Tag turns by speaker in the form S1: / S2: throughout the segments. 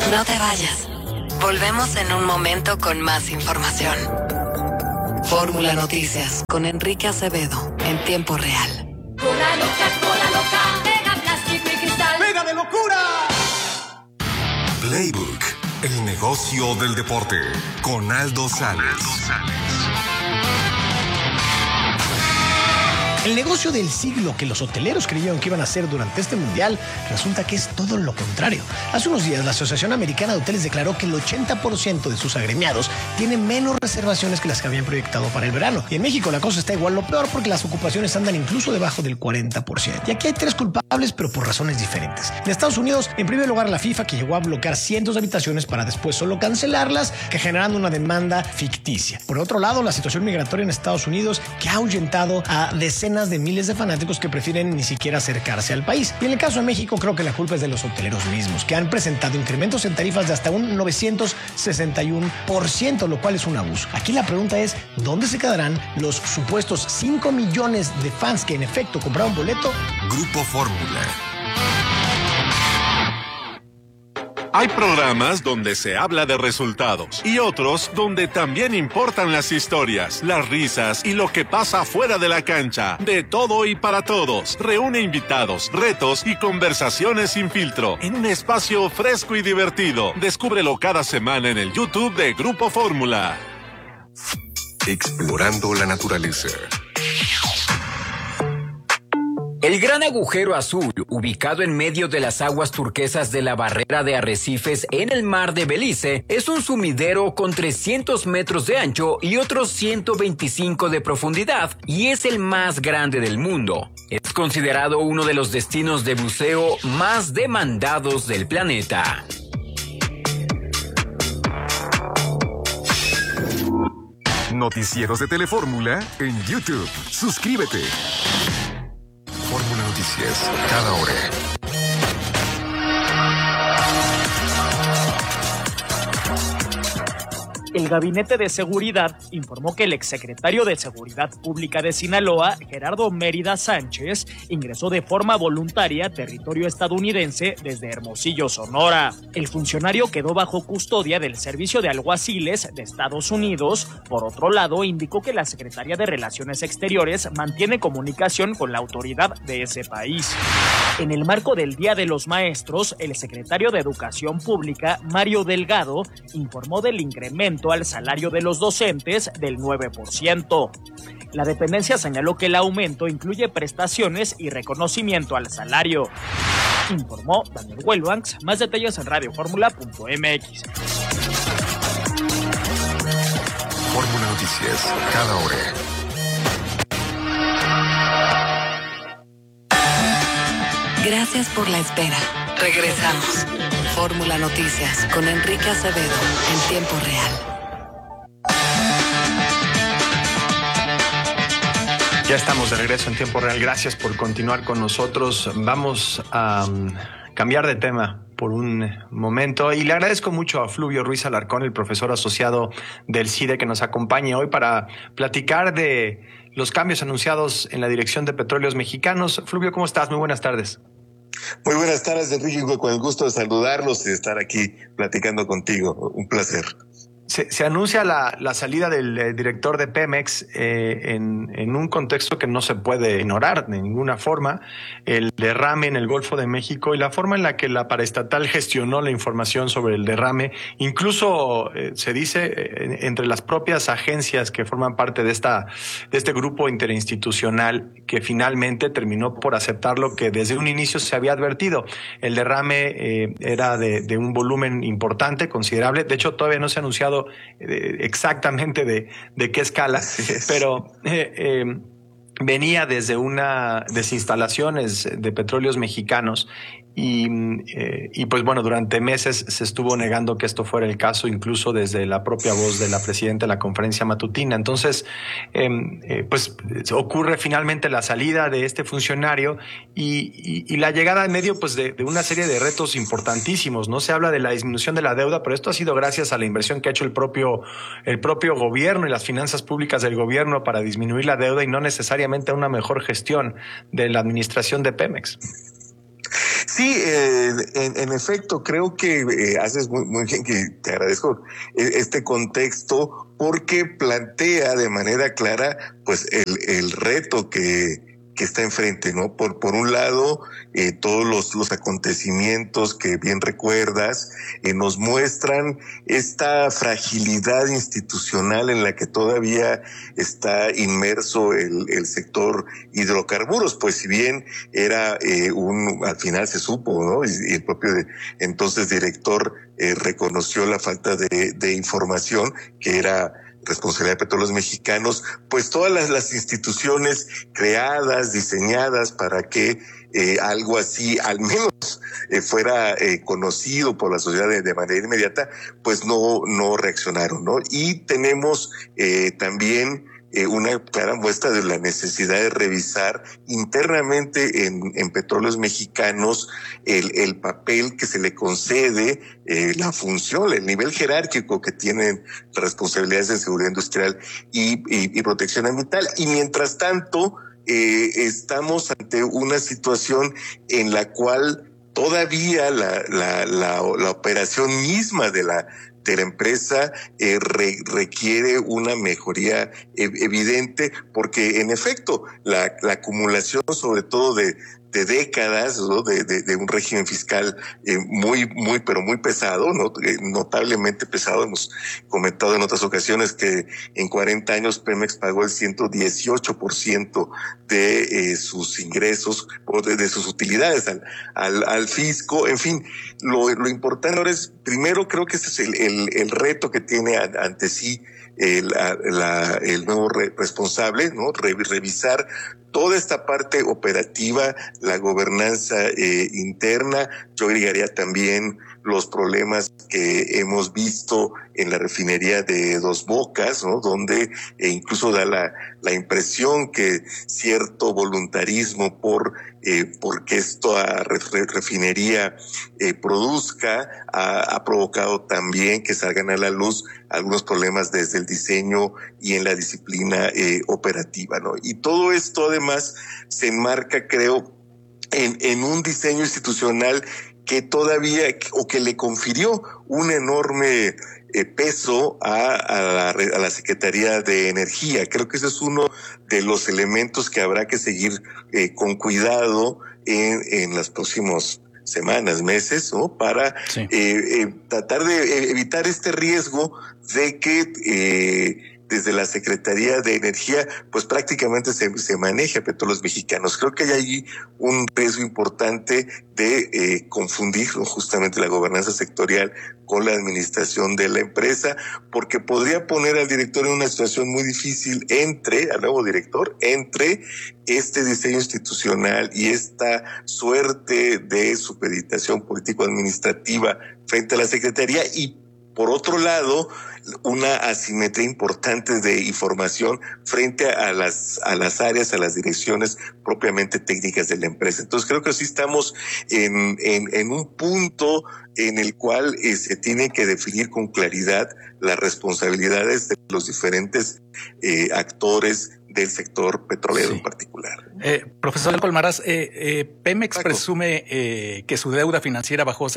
S1: No te vayas. Volvemos en un momento con más información. Fórmula Noticias con Enrique Acevedo en tiempo real.
S2: Cola loca, pega plástico y cristal.
S3: ¡Pega de locura!
S4: Playbook, el negocio del deporte, con Aldo Sales.
S3: El negocio del siglo que los hoteleros creyeron que iban a hacer durante este mundial resulta que es todo lo contrario. Hace unos días la Asociación Americana de Hoteles declaró que el 80% de sus agremiados tienen menos reservaciones que las que habían proyectado para el verano. Y en México la cosa está igual lo peor porque las ocupaciones andan incluso debajo del 40%. Y aquí hay tres culpables, pero por razones diferentes. En Estados Unidos, en primer lugar la FIFA, que llegó a bloquear cientos de habitaciones para después solo cancelarlas, que generando una demanda ficticia. Por otro lado, la situación migratoria en Estados Unidos, que ha ahuyentado a decenas de miles de fanáticos que prefieren ni siquiera acercarse al país. Y en el caso de México, creo que la culpa es de los hoteleros mismos, que han presentado incrementos en tarifas de hasta un 961%, lo cual es un abuso. Aquí la pregunta es, ¿dónde se quedarán los supuestos 5 millones de fans que en efecto compraron boleto?
S4: Grupo Fórmula.
S5: Hay programas donde se habla de resultados y otros donde también importan las historias, las risas y lo que pasa fuera de la cancha. De todo y para todos. Reúne invitados, retos y conversaciones sin filtro en un espacio fresco y divertido. Descúbrelo cada semana en el YouTube de Grupo Fórmula.
S4: Explorando la naturaleza.
S6: El Gran Agujero Azul, ubicado en medio de las aguas turquesas de la barrera de arrecifes en el mar de Belice, es un sumidero con 300 metros de ancho y otros 125 de profundidad, y es el más grande del mundo. Es considerado uno de los destinos de buceo más demandados del planeta.
S4: Noticieros de Telefórmula en YouTube. Suscríbete. Fórmula Noticias, cada hora.
S7: El Gabinete de Seguridad informó que el exsecretario de Seguridad Pública de Sinaloa, Gerardo Mérida Sánchez, ingresó de forma voluntaria a territorio estadounidense desde Hermosillo, Sonora. El funcionario quedó bajo custodia del Servicio de Alguaciles de Estados Unidos. Por otro lado, indicó que la Secretaría de Relaciones Exteriores mantiene comunicación con la autoridad de ese país. En el marco del Día de los Maestros, el secretario de Educación Pública, Mario Delgado, informó del incremento al salario de los docentes del 9%. La dependencia señaló que el aumento incluye prestaciones y reconocimiento al salario. Informó Daniel Huelbanks. Más detalles en radioformula.mx.
S4: Fórmula Noticias, cada hora.
S1: Gracias por la espera. Regresamos. Fórmula Noticias con Enrique Acevedo en tiempo real.
S8: Ya estamos de regreso en tiempo real. Gracias por continuar con nosotros. Vamos a cambiar de tema por un momento y le agradezco mucho a Fluvio Ruiz Alarcón, el profesor asociado del CIDE, que nos acompañe hoy para platicar de los cambios anunciados en la Dirección de Petróleos Mexicanos. Fluvio, ¿cómo estás? Muy buenas tardes.
S9: Muy buenas tardes, Enrique, con el gusto de saludarlos y de estar aquí platicando contigo. Un placer.
S8: Se anuncia la salida del director de Pemex en un contexto que no se puede ignorar de ninguna forma, el derrame en el Golfo de México y la forma en la que la paraestatal gestionó la información sobre el derrame. Incluso se dice entre las propias agencias que forman parte de este grupo interinstitucional que finalmente terminó por aceptar lo que desde un inicio se había advertido. El derrame era de un volumen importante, considerable. De hecho, todavía no se ha anunciado exactamente de qué escala, pero venía desde una desinstalaciones de Petróleos Mexicanos y pues bueno, durante meses se estuvo negando que esto fuera el caso, incluso desde la propia voz de la presidenta de la conferencia matutina. Entonces, pues ocurre finalmente la salida de este funcionario y la llegada en medio pues de una serie de retos importantísimos, ¿no? Se habla de la disminución de la deuda, pero esto ha sido gracias a la inversión que ha hecho el propio gobierno y las finanzas públicas del gobierno para disminuir la deuda y no necesariamente a una mejor gestión de la administración de Pemex.
S9: Sí, en efecto, creo que haces muy bien, que te agradezco este contexto, porque plantea de manera clara pues el reto que está enfrente, ¿no? Por un lado, todos los acontecimientos que bien recuerdas nos muestran esta fragilidad institucional en la que todavía está inmerso el sector hidrocarburos, pues si bien era al final se supo, ¿no? Y el propio entonces director reconoció la falta de información, que era responsabilidad de Petróleos Mexicanos, pues todas las instituciones creadas, diseñadas para que algo así al menos fuera conocido por la sociedad de manera inmediata, pues no reaccionaron, ¿no? Y tenemos también una clara muestra de la necesidad de revisar internamente en Petróleos Mexicanos el papel que se le concede, la función, el nivel jerárquico que tienen las responsabilidades de seguridad industrial y protección ambiental. Y mientras tanto, estamos ante una situación en la cual todavía la operación misma de la empresa requiere una mejoría evidente, porque en efecto la acumulación sobre todo de décadas, ¿no? de un régimen fiscal pero muy pesado, ¿no? Notablemente pesado. Hemos comentado en otras ocasiones que en 40 años Pemex pagó el 118% de sus ingresos o de sus utilidades al fisco. En fin, lo importante ahora es, primero creo que ese es el reto que tiene ante sí el nuevo responsable, ¿no? Revisar toda esta parte operativa, la gobernanza interna. Yo agregaría también los problemas que hemos visto en la refinería de Dos Bocas, ¿no? Donde incluso da la impresión que cierto voluntarismo porque esta refinería produzca ha provocado también que salgan a la luz algunos problemas desde el diseño y en la disciplina operativa, ¿no? Y todo esto además se enmarca, creo, en un diseño institucional que todavía, o que le confirió un enorme peso a la Secretaría de Energía. Creo que ese es uno de los elementos que habrá que seguir con cuidado en las próximas semanas, meses, ¿no? Para tratar de evitar este riesgo de que desde la Secretaría de Energía, pues prácticamente se maneja Petróleos Mexicanos. Creo que hay allí un riesgo importante de confundir, ¿no? Justamente la gobernanza sectorial con la administración de la empresa, porque podría poner al director en una situación muy difícil al nuevo director, entre este diseño institucional y esta suerte de supeditación político-administrativa frente a la Secretaría, y por otro lado, una asimetría importante de información frente a las áreas, a las direcciones propiamente técnicas de la empresa. Entonces creo que sí estamos en un punto en el cual se tiene que definir con claridad las responsabilidades de los diferentes actores del sector petrolero en particular.
S10: Profesor Colmaraz, Pemex presume que su deuda financiera bajó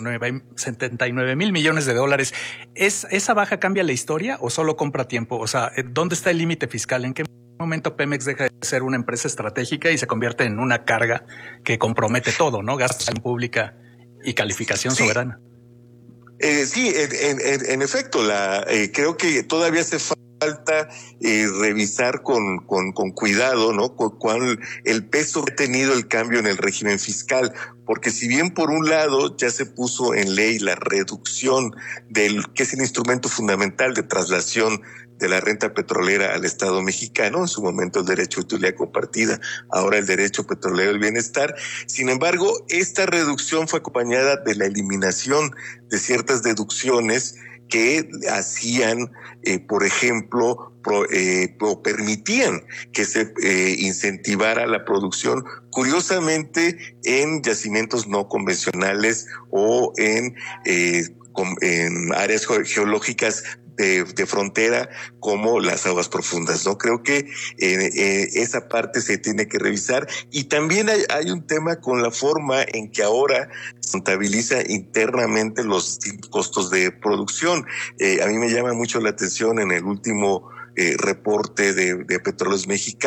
S10: 79 mil millones de dólares. ¿Esa baja cambia la historia o solo compra tiempo? O sea, ¿dónde está el límite fiscal? ¿En qué momento Pemex deja de ser una empresa estratégica y se convierte en una carga que compromete todo, ¿no? Gasto pública y calificación soberana.
S9: Sí, en efecto, creo que todavía hace falta revisar con cuidado, ¿no? Cuál el peso que ha tenido el cambio en el régimen fiscal, porque si bien por un lado ya se puso en ley la reducción que es el instrumento fundamental de traslación de la renta petrolera al Estado mexicano, en su momento el derecho de utilidad compartida, ahora el derecho petrolero del bienestar. Sin embargo, esta reducción fue acompañada de la eliminación de ciertas deducciones que hacían, por ejemplo, o permitían que se incentivara la producción, curiosamente, en yacimientos no convencionales o en áreas geológicas de frontera como las aguas profundas, ¿no? Creo que esa parte se tiene que revisar, y también hay un tema con la forma en que ahora se contabiliza internamente los costos de producción. A mí me llama mucho la atención en el último reporte de Petróleos Mexicanos,